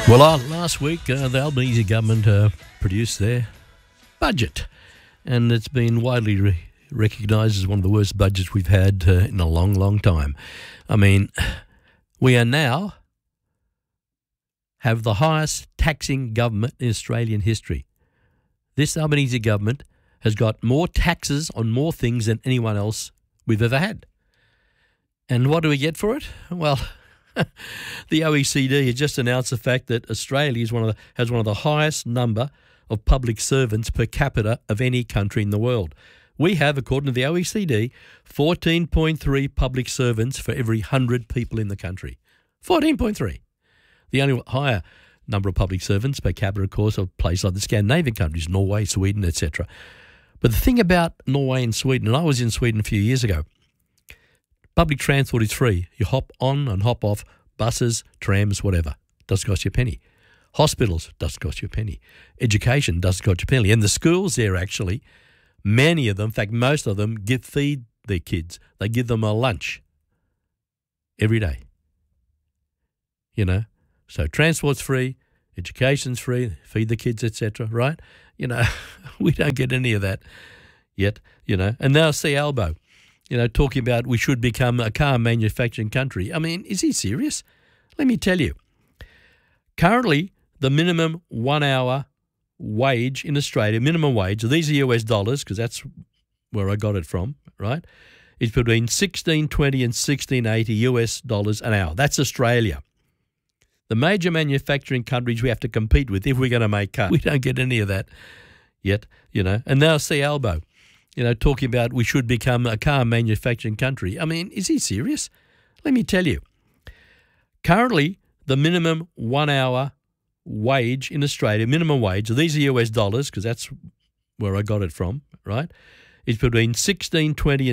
Well, last week the Albanese government produced their budget, and it's been widely recognised as one of the worst budgets we've had in a long, long time. I mean, we are now have the highest taxing government in Australian history. This Albanese government has got more taxes on more things than anyone else we've ever had. And what do we get for it? Well, the OECD has just announced the fact that Australia has one of the highest number of public servants per capita of any country in the world. We have, according to the OECD, 14.3 public servants for every 100 people in the country. 14.3. The only higher number of public servants per capita, of course, are places like the Scandinavian countries, Norway, Sweden, etc. But the thing about Norway and Sweden, and I was in Sweden a few years ago, public transport is free. You hop on and hop off buses, trams, whatever. Doesn't cost you a penny. Hospitals, doesn't cost you a penny. Education doesn't cost you a penny. And the schools there actually, many of them, in fact most of them, feed their kids. They give them a lunch every day. You know, so transport's free, education's free, feed the kids, etc., right? You know, we don't get any of that yet, you know. And now see Albo, you know, talking about we should become a car manufacturing country. I mean, is he serious? Let me tell you. Currently, the minimum 1 hour wage in Australia, minimum wage, these are US dollars because that's where I got it from, right, is between $16.20 and $16.80 US dollars an hour. That's Australia. The major manufacturing countries we have to compete with if we're going to make cars. We don't get any of that yet, you know. And now see Albo, you know, talking about we should become a car manufacturing country. I mean, is he serious? Let me tell you. Currently, the minimum 1 hour wage in Australia, minimum wage, these are US dollars because that's where I got it from, right, is between $16.20 and